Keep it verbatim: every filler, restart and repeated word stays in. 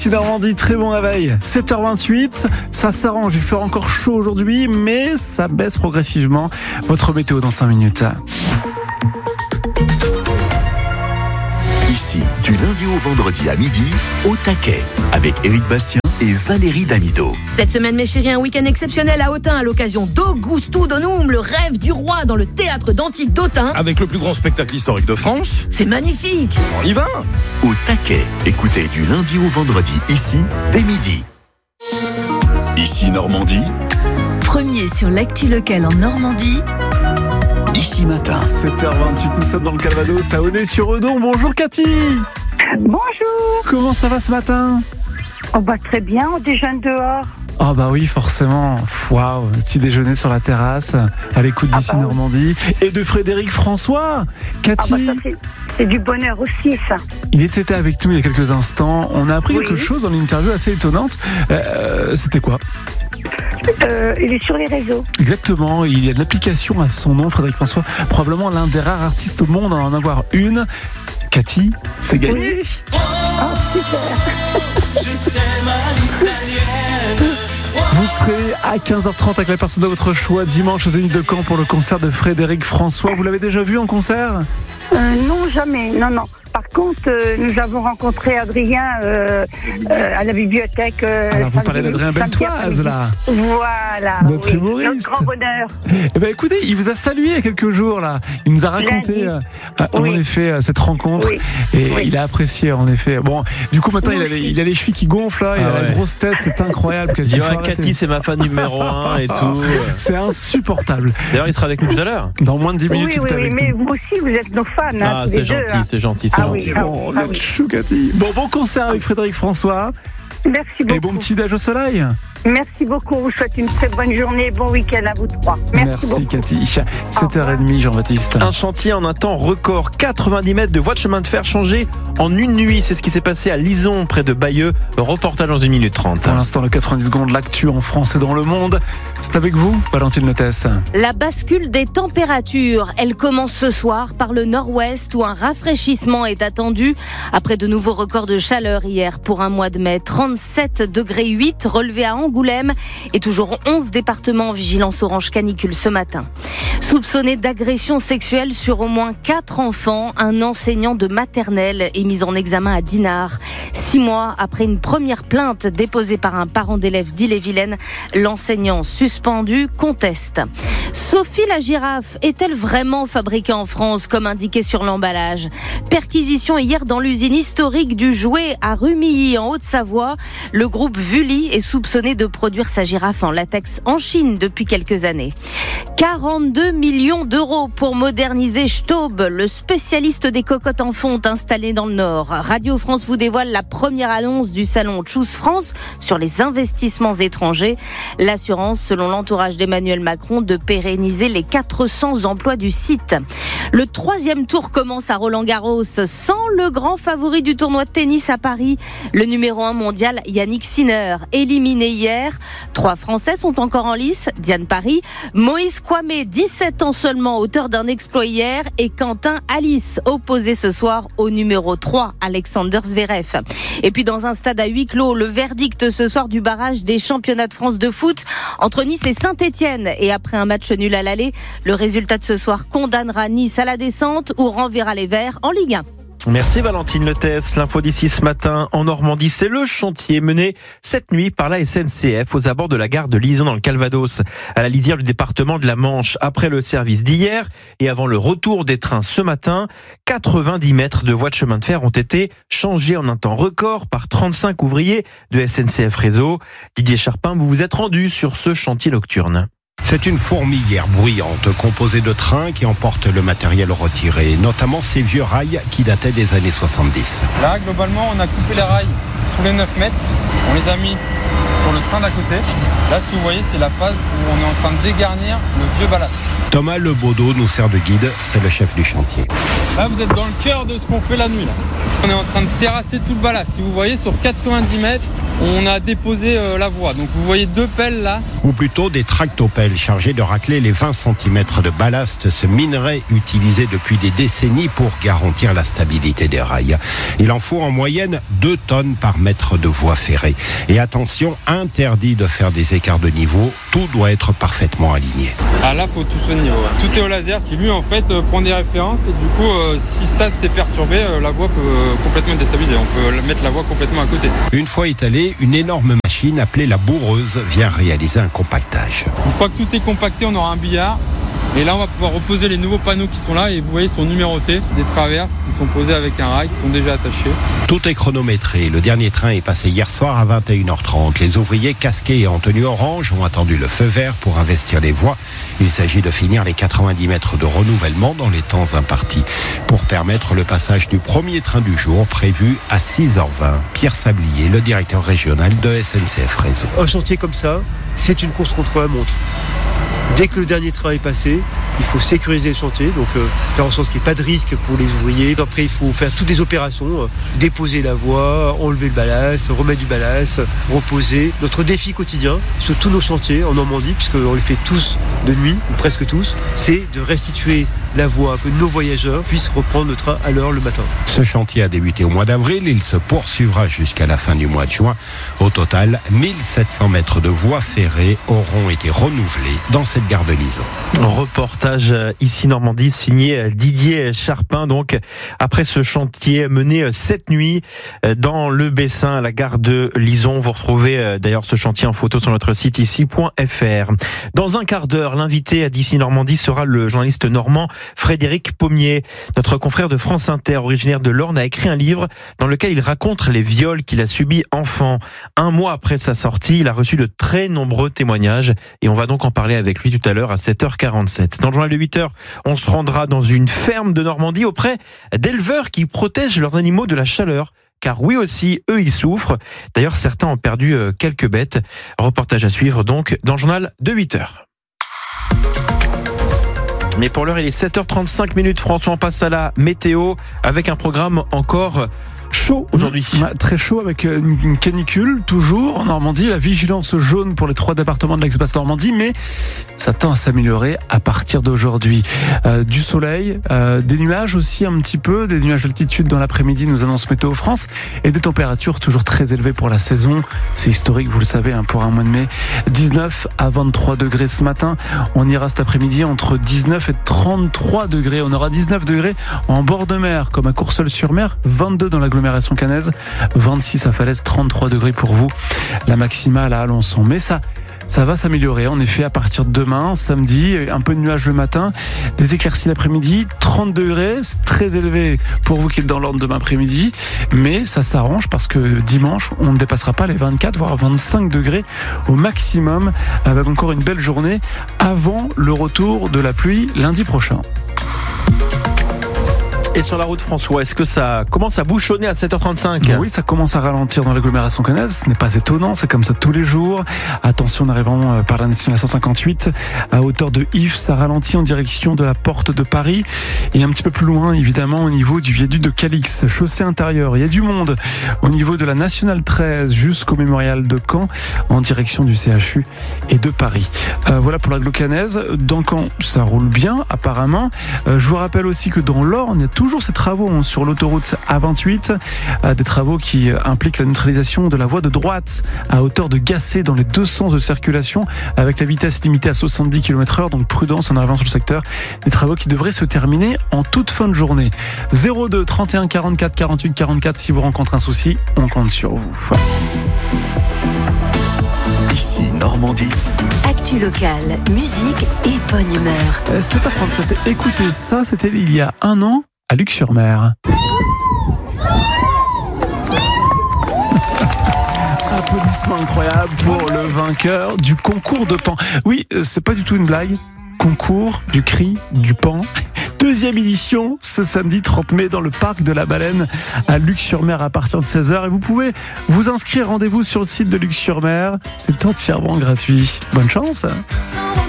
Normandie, très bon réveil, sept heures vingt-huit, ça s'arrange, il fera encore chaud aujourd'hui, mais ça baisse progressivement. Votre météo dans cinq minutes. Ici, du lundi au vendredi à midi, au taquet, avec Éric Bastien et Valérie Damido. Cette semaine, mes chéris, un week-end exceptionnel à Autun à l'occasion d'Augusto Donum, le rêve du roi dans le théâtre d'Antique d'Autun. Avec le plus grand spectacle historique de France. C'est magnifique. On y va. Au taquet, écoutez du lundi au vendredi, ici, dès midi. Ici Normandie. Premier sur l'actu locale en Normandie. Ici matin. sept heures vingt-huit, nous sommes dans le Calvados, à Aunay-sur-Redon. Bonjour Cathy. Bonjour. Comment ça va ce matin? On va très bien, on déjeune dehors. Oh bah oui, forcément. Waouh, petit déjeuner sur la terrasse, à l'écoute Ah d'Ici bah oui. Normandie. Et de Frédéric François. Ah Cathy, bah ça, c'est, c'est du bonheur aussi, ça. il était avec nous il y a quelques instants. On a appris Oui. quelque chose dans l'interview assez étonnante. Euh, c'était quoi? Euh, il est sur les réseaux. Exactement, il y a de l'application à son nom, Frédéric François, probablement l'un des rares artistes au monde à en avoir une. Cathy, c'est gagné. Ah, super. Vous serez à quinze heures trente avec la personne de votre choix dimanche au Zénith de Caen pour le concert de Frédéric François. Vous l'avez déjà vu en concert? Euh, non, jamais, non, non. Par contre, euh, nous avons rencontré Adrien euh, euh, à la bibliothèque. Euh, Alors vous samedi- parlez d'Adrien samedi Beltoise après-midi. là. Voilà. Notre oui, humoriste. Notre grand bonheur. Eh ben écoutez, il vous a salué il y a quelques jours là. Il nous a raconté Lundi. euh, en Oui. effet euh, cette rencontre Oui. et Oui. il a apprécié en effet. Bon, du coup maintenant il a, Oui. les, il a les chevilles qui gonflent là, il Ah a la ouais. grosse tête, c'est incroyable. Cathy, Dis faut ouais, arrêter. Cathy, c'est ma fan numéro un et tout. C'est insupportable. D'ailleurs, il sera avec nous tout à l'heure. Dans moins de dix minutes, Oui, il oui, est oui, avec mais nous. vous aussi, vous êtes nos fans. hein, Ah, tous c'est les deux, gentil, hein. c'est gentil, c'est Ah oui, gentil. ah Bon, oui, vous ah êtes oui. chou, Cathy. Bon, bon concert avec Frédéric François Merci beaucoup. et bon petit déj au soleil. Merci beaucoup. Je vous souhaite une très bonne journée et bon week-end à vous trois. Merci, beaucoup. Cathy. sept heures trente, Jean-Baptiste. Un chantier en un temps record, quatre-vingt-dix mètres de voies de chemin de fer changées en une nuit. C'est ce qui s'est passé à Lison, près de Bayeux. Reportage dans une minute trente. Pour l'instant, le quatre-vingt-dix secondes, l'actu en France et dans le monde. C'est avec vous, Valentine Lotès. La bascule des températures, elle commence ce soir par le nord-ouest où un rafraîchissement est attendu après de nouveaux records de chaleur hier pour un mois de mai. trente-sept degrés huit relevés à Angoulême et toujours onze départements en vigilance orange canicule ce matin. Soupçonné d'agression sexuelle sur au moins quatre enfants, un enseignant de maternelle est mis en examen à Dinard. Six mois après une première plainte déposée par un parent d'élève d'Ille-et-Vilaine, l'enseignant suspendu conteste. Sophie la girafe est-elle vraiment fabriquée en France comme indiqué sur l'emballage? Perquisition hier dans l'usine historique du jouet à Rumilly en Haute-Savoie. Le groupe Vully est soupçonné de produire sa girafe en latex en Chine depuis quelques années. quarante-deux millions d'euros pour moderniser Staub, le spécialiste des cocottes en fonte installé dans le Nord. Radio France vous dévoile la première annonce du salon Choose France sur les investissements étrangers. L'assurance, selon l'entourage d'Emmanuel Macron, de pérenniser les quatre cents emplois du site. Le troisième tour commence à Roland-Garros sans le grand favori du tournoi de tennis à Paris, le numéro un mondial Yannick Sinner, éliminé hier. Trois Français sont encore en lice, Diane Paris, Moïse Kouamé, dix-sept ans seulement, auteur d'un exploit hier, et Quentin Alice, opposé ce soir au numéro trois, Alexander Zverev. Et puis dans un stade à huis clos, le verdict ce soir du barrage des championnats de France de foot entre Nice et Saint-Etienne. Et après un match nul à l'aller, le résultat de ce soir condamnera Nice à la descente ou renverra les Verts en Ligue un. Merci Valentine Lotès. L'info d'ici ce matin en Normandie, c'est le chantier mené cette nuit par la S N C F aux abords de la gare de Lison dans le Calvados, à la lisière du département de la Manche. Après le service d'hier et avant le retour des trains ce matin, quatre-vingt-dix mètres de voies de chemin de fer ont été changés en un temps record par trente-cinq ouvriers de S N C F Réseau. Didier Charpin, vous vous êtes rendu sur ce chantier nocturne. C'est une fourmilière bruyante composée de trains qui emportent le matériel retiré, notamment ces vieux rails qui dataient des années soixante-dix. Là, globalement, on a coupé les rails tous les neuf mètres. On les a mis sur le train d'à côté. Là, ce que vous voyez, c'est la phase où on est en train de dégarnir le vieux ballast. Thomas Lebaudot nous sert de guide, c'est le chef du chantier. Là, vous êtes dans le cœur de ce qu'on fait la nuit. Là. On est en train de terrasser tout le ballast. Si vous voyez, sur quatre-vingt-dix mètres, on a déposé euh, la voie. Donc vous voyez deux pelles là. Ou plutôt des tractopelles chargés de racler les vingt centimètres de ballast, ce minerai utilisé depuis des décennies pour garantir la stabilité des rails. Il en faut en moyenne deux tonnes par mètre de voie ferrée. Et attention, interdit de faire des écarts de niveau, tout doit être parfaitement aligné. Ah là, faut tout ce niveau. Ouais. Tout est au laser, ce qui lui en fait euh, prend des références et du coup, euh, si ça s'est perturbé, euh, la voie peut euh, complètement être déstabilisée. On peut mettre la voie complètement à côté. Une fois étalée, une énorme machine appelée la bourreuse vient réaliser un compactage. Une fois que tout est compacté, on aura un billard. Et là, on va pouvoir reposer les nouveaux panneaux qui sont là et vous voyez, ils sont numérotés. Des traverses qui sont posées avec un rail, qui sont déjà attachés. Tout est chronométré. Le dernier train est passé hier soir à vingt et une heures trente. Les ouvriers casqués et en tenue orange ont attendu le feu vert pour investir les voies. Il s'agit de finir les quatre-vingt-dix mètres de renouvellement dans les temps impartis pour permettre le passage du premier train du jour prévu à six heures vingt. Pierre Sablier, le directeur régional de S N C F Réseau. Un chantier comme ça, c'est une course contre la montre. Dès que le dernier train est passé, il faut sécuriser le chantier, donc euh, faire en sorte qu'il n'y ait pas de risque pour les ouvriers. Après, il faut faire toutes les opérations, euh, déposer la voie, enlever le ballast, remettre du ballast, reposer. Notre défi quotidien sur tous nos chantiers en Normandie, puisqu'on les fait tous de nuit, ou presque tous, c'est de restituer la voie, que nos voyageurs puissent reprendre le train à l'heure le matin. Ce chantier a débuté au mois d'avril, il se poursuivra jusqu'à la fin du mois de juin. Au total, mille sept cents mètres de voies ferrées auront été renouvelés dans cette gare de Lison. Reportage ici Normandie signé Didier Charpin. Donc après ce chantier mené cette nuit dans le Bessin à la gare de Lison, vous retrouvez d'ailleurs ce chantier en photo sur notre site ici point f r. Dans un quart d'heure, l'invité d'ici Normandie sera le journaliste normand Frédéric Pommier. Notre confrère de France Inter, originaire de l'Orne, a écrit un livre dans lequel il raconte les viols qu'il a subis enfant. Un mois après sa sortie, il a reçu de très nombreux témoignages et on va donc en parler avec lui tout à l'heure à sept heures quarante-sept. Dans le journal de huit heures, on se rendra dans une ferme de Normandie auprès d'éleveurs qui protègent leurs animaux de la chaleur. Car oui aussi, eux, ils souffrent. D'ailleurs, certains ont perdu quelques bêtes. Reportage à suivre donc dans le journal de huit heures. Mais pour l'heure, il est sept heures trente-cinq minutes. François, on passe à la météo avec un programme encore chaud aujourd'hui. Mmh, très chaud avec une canicule toujours en Normandie, la vigilance jaune pour les trois départements de l'ex-Basse Normandie, mais ça tend à s'améliorer à partir d'aujourd'hui. Euh, du soleil, euh, des nuages aussi un petit peu, des nuages d'altitude dans l'après-midi, nous annonce Météo France, et des températures toujours très élevées pour la saison. C'est historique, vous le savez, hein, pour un mois de mai. dix-neuf à vingt-trois degrés ce matin. On ira cet après-midi entre dix-neuf et trente-trois degrés. On aura dix-neuf degrés en bord de mer, comme à Courseulles-sur-Mer, vingt-deux dans l'agglomération cannaise, vingt-six à Falaise, trente-trois degrés pour vous. La maximale à Alençon. Mais ça, ça va s'améliorer. En effet, à partir de demain, samedi, un peu de nuages le matin, des éclaircies l'après-midi, trente degrés, c'est très élevé pour vous qui êtes dans l'Orne demain après-midi. Mais ça s'arrange parce que dimanche, on ne dépassera pas les vingt-quatre, voire vingt-cinq degrés au maximum, avec encore une belle journée avant le retour de la pluie lundi prochain. Et sur la route, François, est-ce que ça commence à bouchonner à sept heures trente-cinq ? Oui, ça commence à ralentir dans l'agglomération cannaise. Ce n'est pas étonnant, c'est comme ça tous les jours. Attention, en arrivant par la nationale cent cinquante-huit, à hauteur de Yves, ça ralentit en direction de la porte de Paris. Et un petit peu plus loin, évidemment, au niveau du viaduc de Calix, chaussée intérieure. Il y a du monde au niveau de la nationale treize jusqu'au mémorial de Caen, en direction du C H U et de Paris. Euh, voilà pour l'agglo cannaise. Dans Caen, ça roule bien, apparemment. Euh, je vous rappelle aussi que dans l'Orne, il y a toujours ces travaux hein, sur l'autoroute A vingt-huit, euh, des travaux qui euh, impliquent la neutralisation de la voie de droite à hauteur de Gassé dans les deux sens de circulation avec la vitesse limitée à soixante-dix kilomètres heure, donc prudence en arrivant sur le secteur. Des travaux qui devraient se terminer en toute fin de journée. zéro deux trente et un quarante-quatre quarante-huit quarante-quatre si vous rencontrez un souci, on compte sur vous. Ici Normandie. Actu locale, musique et bonne humeur. sept heures trente-sept, écoutez ça, c'était il y a un an à Luc-sur-Mer. Applaudissements incroyables pour le vainqueur du concours de Pan. Oui, c'est pas du tout une blague. Concours du cri du Pan. Deuxième édition ce samedi trente mai dans le parc de la Baleine à Luc-sur-Mer à partir de seize heures. Et vous pouvez vous inscrire, rendez-vous sur le site de Luc-sur-Mer. C'est entièrement gratuit. Bonne chance.